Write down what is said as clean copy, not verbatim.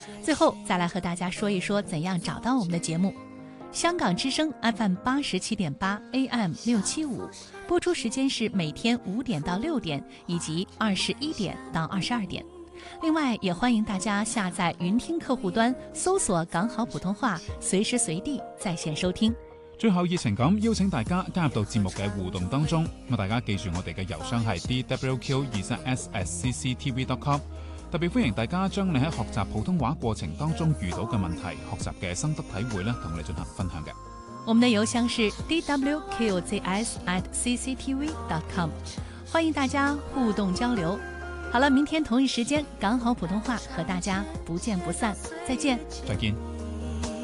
最后再来和大家说一说怎样找到我们的节目。香港之声 FM87.8 AM675，播出时间是每天5点到6点，以及21点到22点。另外，也欢迎大家下载云听客户端，搜索港好普通話，隨時隨地在線收聽。 最後熱情咁邀請大家加入到節目嘅互動當中，咁大家記住我哋嘅郵箱係 dwq23s@cctv.com， 特別歡迎大家將你喺學習普通話過程當中遇到嘅問題、學習嘅心得體會咧，同我哋進行分享嘅。 我們的郵箱是 dwqzs@cctv.com， 歡迎大家互動交流。好了，明天同一時間港好普通話和大家不見不散，再見。 再見。